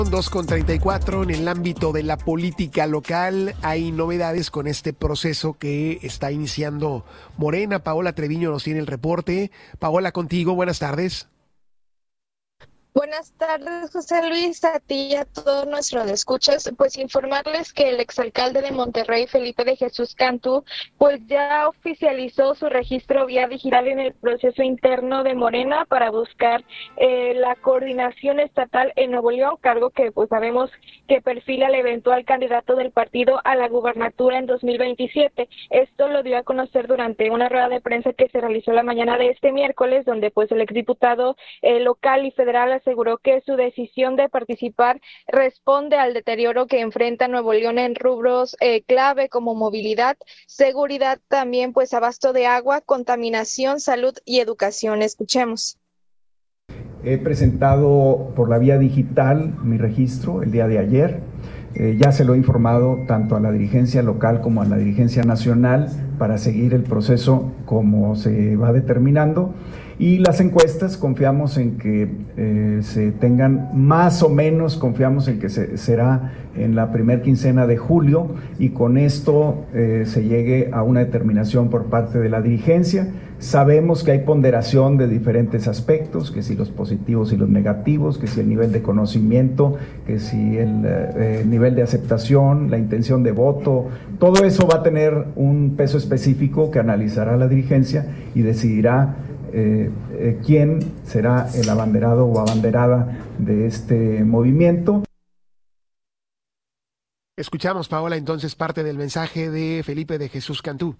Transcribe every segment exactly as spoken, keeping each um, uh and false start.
dos con treinta y cuatro. En el ámbito de la política local hay novedades con este proceso que está iniciando Morena. Paola Treviño nos tiene el reporte. Paola, contigo, buenas tardes. Buenas tardes, José Luis, a ti y a todos nuestros escuchas. Pues informarles que el exalcalde de Monterrey, Felipe de Jesús Cantú, pues ya oficializó su registro vía digital en el proceso interno de Morena para buscar eh, la coordinación estatal en Nuevo León, cargo que pues sabemos que perfila al eventual candidato del partido a la gubernatura en dos mil veintisiete. Esto lo dio a conocer durante una rueda de prensa que se realizó la mañana de este miércoles, donde pues el exdiputado eh, local y federal aseguró que su decisión de participar responde al deterioro que enfrenta Nuevo León en rubros eh, clave como movilidad, seguridad, también pues abasto de agua, contaminación, salud y educación. Escuchemos. He presentado por la vía digital mi registro el día de ayer. Eh, ya se lo he informado tanto a la dirigencia local como a la dirigencia nacional para seguir el proceso como se va determinando. Y las encuestas, confiamos en que eh, se tengan más o menos, confiamos en que se, será en la primer quincena de julio y con esto eh, se llegue a una determinación por parte de la dirigencia. Sabemos que hay ponderación de diferentes aspectos, que si los positivos y los negativos, que si el nivel de conocimiento, que si el eh, nivel de aceptación, la intención de voto, todo eso va a tener un peso específico que analizará la dirigencia y decidirá Eh, eh, quién será el abanderado o abanderada de este movimiento. Escuchamos, Paola, entonces parte del mensaje de Felipe de Jesús Cantú.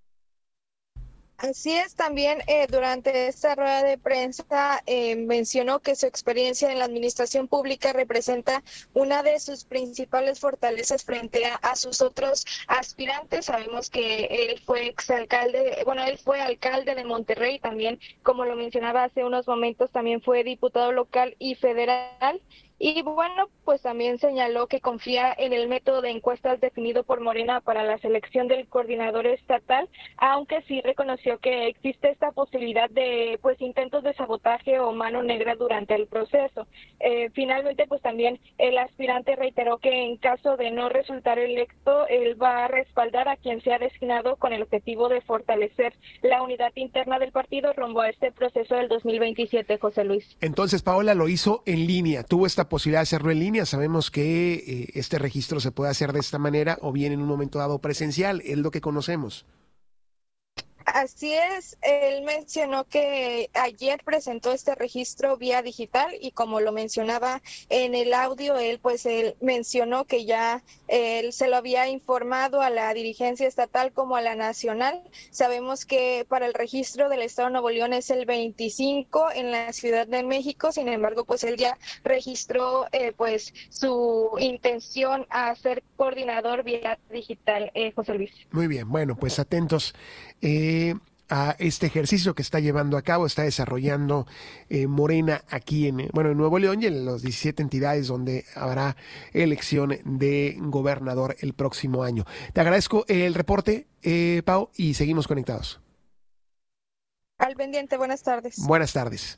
Así es, también eh, durante esta rueda de prensa eh, mencionó que su experiencia en la administración pública representa una de sus principales fortalezas frente a, a sus otros aspirantes. Sabemos que él fue exalcalde, bueno, él fue alcalde de Monterrey, también, como lo mencionaba hace unos momentos, también fue diputado local y federal. Y bueno, pues también señaló que confía en el método de encuestas definido por Morena para la selección del coordinador estatal, aunque sí reconoció que existe esta posibilidad de pues intentos de sabotaje o mano negra durante el proceso. Eh, finalmente, pues también el aspirante reiteró que en caso de no resultar electo, él va a respaldar a quien sea designado con el objetivo de fortalecer la unidad interna del partido rumbo a este proceso del dos mil veintisiete, José Luis. Entonces, Paola lo hizo en línea, tuvo esta posibilidad de hacerlo en línea. Sabemos que eh, este registro se puede hacer de esta manera o bien en un momento dado presencial, es lo que conocemos. Así es, él mencionó que ayer presentó este registro vía digital y como lo mencionaba en el audio, él pues él mencionó que ya él se lo había informado a la dirigencia estatal como a la nacional. Sabemos que para el registro del Estado de Nuevo León es el veinticinco en la Ciudad de México, sin embargo pues él ya registró eh, pues su intención a ser coordinador vía digital, eh, José Luis. Muy bien, bueno, pues atentos eh, a este ejercicio que está llevando a cabo, está desarrollando eh, Morena aquí en, bueno, en Nuevo León y en las diecisiete entidades donde habrá elección de gobernador el próximo año. Te agradezco el reporte, eh, Pau, y seguimos conectados. Al pendiente, buenas tardes. Buenas tardes.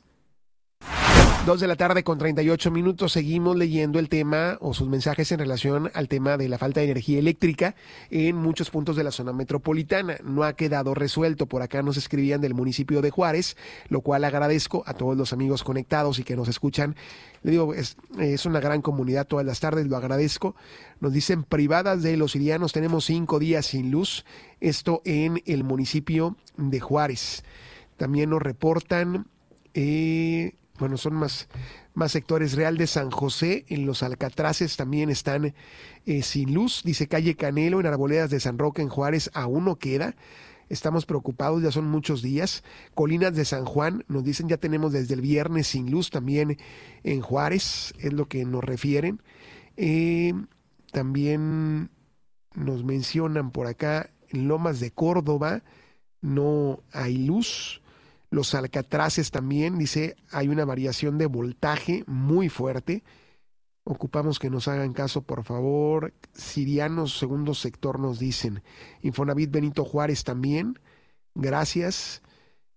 Dos de la tarde con treinta y ocho minutos, seguimos leyendo el tema o sus mensajes en relación al tema de la falta de energía eléctrica en muchos puntos de la zona metropolitana. No ha quedado resuelto. Por acá nos escribían del municipio de Juárez, lo cual agradezco a todos los amigos conectados y que nos escuchan. Le digo, es, es una gran comunidad todas las tardes, lo agradezco. Nos dicen, privadas de los sirianos, tenemos cinco días sin luz. Esto en el municipio de Juárez. También nos reportan... Eh, Bueno, son más, más sectores. Real de San José, en los Alcatraces también están eh, sin luz. Dice calle Canelo, en Arboledas de San Roque, en Juárez, aún no queda. Estamos preocupados, ya son muchos días. Colinas de San Juan, nos dicen ya tenemos desde el viernes sin luz también en Juárez, es lo que nos refieren. Eh, también nos mencionan por acá, en Lomas de Córdoba, no hay luz. Los Alcatraces también, dice, hay una variación de voltaje muy fuerte. Ocupamos que nos hagan caso, por favor. Sirianos, segundo sector, nos dicen. Infonavit Benito Juárez también. Gracias.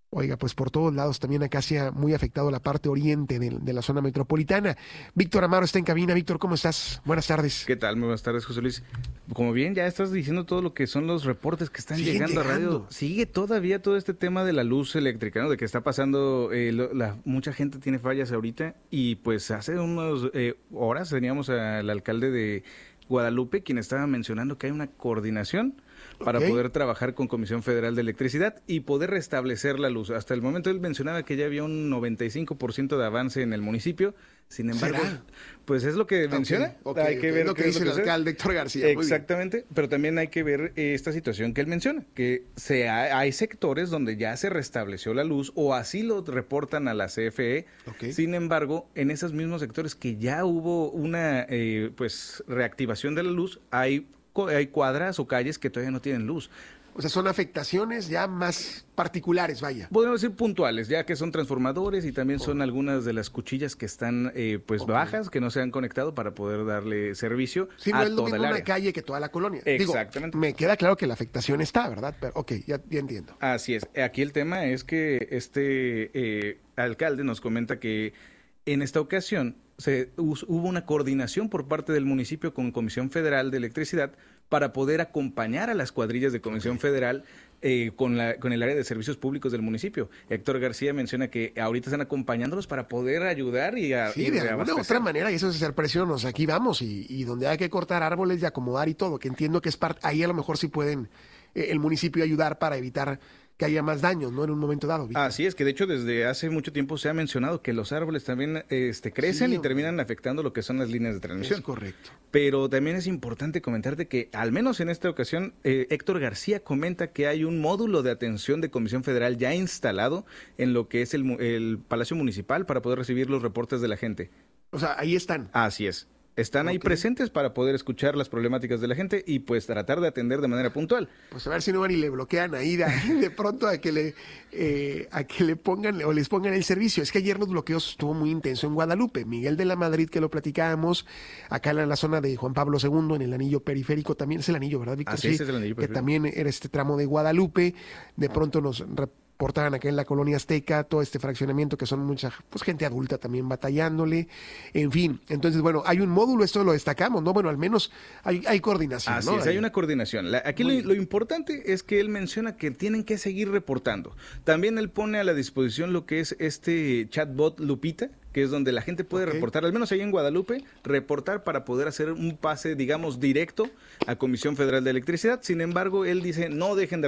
Oiga, pues por todos lados también acá se ha muy afectado la parte oriente de, de la zona metropolitana. Víctor Amaro está en cabina. Víctor, ¿cómo estás? Buenas tardes. ¿Qué tal? Muy buenas tardes, José Luis. Como bien ya estás diciendo todo lo que son los reportes que están Siguen llegando, llegando a radio, sigue todavía todo este tema de la luz eléctrica, ¿no? De que está pasando, eh, lo, la, mucha gente tiene fallas ahorita y pues hace unas eh, horas teníamos al alcalde de Guadalupe quien estaba mencionando que hay una coordinación para okay. poder trabajar con Comisión Federal de Electricidad y poder restablecer la luz. Hasta el momento él mencionaba que ya había un noventa y cinco por ciento de avance en el municipio. Sin embargo, ¿será? Pues es lo que menciona. Okay, okay, hay que okay. ver lo que dice el alcalde Héctor García. Exactamente, pero también hay que ver eh, esta situación que él menciona, que se ha, hay sectores donde ya se restableció la luz o así lo reportan a la C F E. Okay. Sin embargo, en esos mismos sectores que ya hubo una eh, pues reactivación de la luz, hay hay cuadras o calles que todavía no tienen luz. O sea, son afectaciones ya más particulares, vaya. Podemos decir puntuales, ya que son transformadores y también son oh. algunas de las cuchillas que están eh, pues okay. bajas, que no se han conectado para poder darle servicio sí, a no es lo toda mismo el área. Una calle que toda la colonia. Exactamente. Digo, me queda claro que la afectación está, ¿verdad? Pero ok, ya, ya entiendo. Así es. Aquí el tema es que este eh, alcalde nos comenta que en esta ocasión se, hubo una coordinación por parte del municipio con Comisión Federal de Electricidad para poder acompañar a las cuadrillas de Comisión okay. Federal eh, con, la, con el área de servicios públicos del municipio. Héctor García menciona que ahorita están acompañándolos para poder ayudar y a, sí, y de alguna u otra manera, y eso es hacer presión, o sea, aquí vamos, y, y donde hay que cortar árboles y acomodar y todo, que entiendo que es parte, ahí a lo mejor sí pueden eh, el municipio ayudar para evitar que haya más daños, ¿no? En un momento dado. Víctor. Así es, que de hecho desde hace mucho tiempo se ha mencionado que los árboles también este, crecen sí, y terminan afectando lo que son las líneas de transmisión. Es correcto. Pero también es importante comentarte que, al menos en esta ocasión, eh, Héctor García comenta que hay un módulo de atención de Comisión Federal ya instalado en lo que es el, el Palacio Municipal para poder recibir los reportes de la gente. O sea, ahí están. Así es. Están okay. ahí presentes para poder escuchar las problemáticas de la gente y pues tratar de atender de manera puntual. Pues a ver si no van y le bloquean ahí de, de pronto a que le eh, a que le pongan o les pongan el servicio. Es que ayer los bloqueos estuvo muy intenso en Guadalupe. Miguel de la Madrid, que lo platicábamos, acá en la zona de Juan Pablo segundo, en el anillo periférico, también es el anillo, ¿verdad, Víctor? Así sí, es el anillo periférico. Que también era este tramo de Guadalupe. De pronto nos portaban acá en la colonia Azteca, todo este fraccionamiento que son mucha pues gente adulta también batallándole, en fin, entonces bueno, hay un módulo, esto lo destacamos, ¿no? Bueno, al menos hay, hay coordinación, Así ¿no? es, hay una coordinación. La, aquí lo, lo importante es que él menciona que tienen que seguir reportando. También él pone a la disposición lo que es este chatbot Lupita, que es donde la gente puede okay. reportar, al menos ahí en Guadalupe, reportar para poder hacer un pase, digamos, directo a Comisión Federal de Electricidad. Sin embargo, él dice, no dejen de